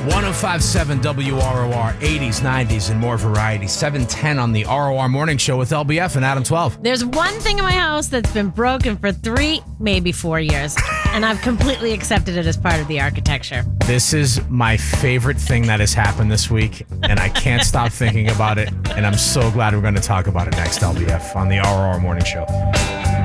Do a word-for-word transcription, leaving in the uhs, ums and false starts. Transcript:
oh five point seven W R O R, eighties, nineties, and more variety. seven ten on the R O R Morning Show with L B F and Adam twelve. There's one thing in my house that's been broken for three, maybe four years, and I've completely accepted it as part of the architecture. This is my favorite thing that has happened this week, and I can't stop thinking about it, and I'm so glad we're going to talk about it next, L B F, on the R O R Morning Show.